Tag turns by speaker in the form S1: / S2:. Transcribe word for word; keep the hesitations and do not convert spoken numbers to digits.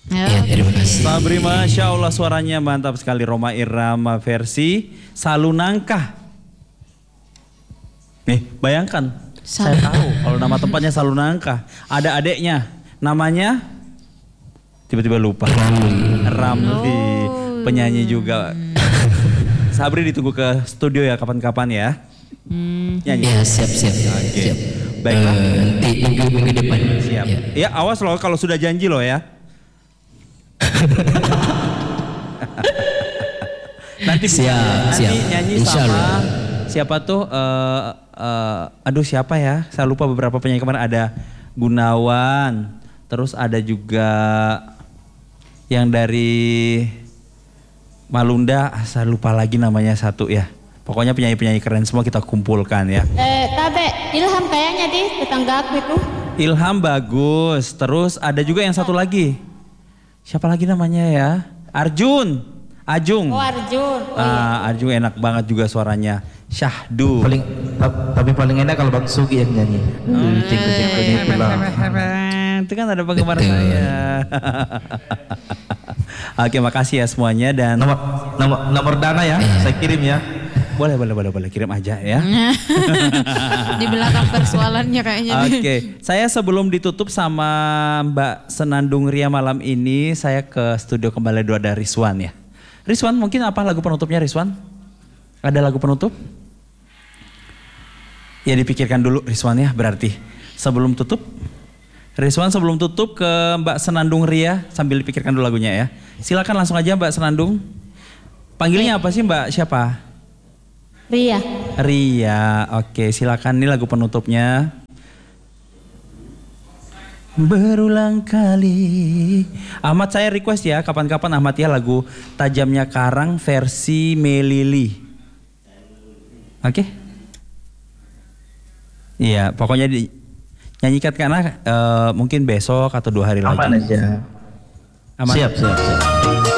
S1: Ya.
S2: Ya, terima kasih.
S3: Sabri, Masya Allah suaranya mantap sekali. Rhoma Irama versi Salunangkah. Nih, bayangkan.
S1: Sal-
S3: Saya tahu kalau nama tempatnya Salunangkah. Ada adeknya. Namanya tiba-tiba lupa.
S2: Ramli.
S3: Ramli.
S1: Oh.
S3: Penyanyi juga. Sabri ditunggu ke studio ya kapan-kapan ya.
S1: Hmm.
S3: Nyanyi.
S2: Ya, siap, siap.
S3: Oke.
S2: Siap.
S3: Baiklah.
S2: Eh, nanti minggu minggu depan.
S3: Siap.
S2: Ya.
S3: Ya, awas loh kalau sudah janji loh ya. Nanti bisa-
S2: Siap,
S3: nanti
S2: siap.
S3: nyanyi
S2: Insya
S3: sama
S2: Allah.
S3: siapa tuh? eh eh, aduh siapa ya? Saya lupa beberapa penyanyi kemarin ada Gunawan, terus ada juga yang dari Malunda, ah, saya lupa lagi namanya satu ya. Pokoknya penyanyi-penyanyi keren semua kita kumpulkan ya.
S4: Eh, Tabe, Ilham kayaknya di tetangga aku itu.
S3: Ilham bagus, terus ada juga yang satu lagi. Siapa lagi namanya ya? Arjun, Ajung.
S4: Oh Arjun. Oh, iya.
S3: Ah, Arjun enak banget juga suaranya. Syahdu.
S5: Paling ta- tapi paling enak kalau Bang Sugi yang nyanyi. Cek-cek itu lah.
S3: Itu kan ada penggemar
S2: Betul.
S3: saya. Oke, makasih ya semuanya dan
S5: Nomor nomor nomor dana ya, saya kirim ya.
S3: boleh boleh boleh boleh kirim aja ya.
S1: Di belakang persoalannya kayaknya.
S3: Oke, saya sebelum ditutup sama Mbak Senandung Ria malam ini, saya ke studio kembali dua ada Rizwan ya. Rizwan, mungkin apa lagu penutupnya Rizwan? Ada lagu penutup? Ya dipikirkan dulu Rizwan ya berarti. Sebelum tutup, Rizwan sebelum tutup ke Mbak Senandung Ria sambil dipikirkan dulu lagunya ya. Silakan langsung aja Mbak Senandung. Panggilnya apa sih Mbak siapa?
S4: Ria.
S3: Ria, oke silakan ini lagu penutupnya. Berulang kali. Ahmad saya request ya kapan-kapan Ahmad ya lagu Tajamnya Karang versi Melili. Oke? Iya pokoknya di, nyanyikan karena eh, mungkin besok atau dua hari lagi.
S5: Aman aja.
S3: Aman.
S5: Siap, siap, siap.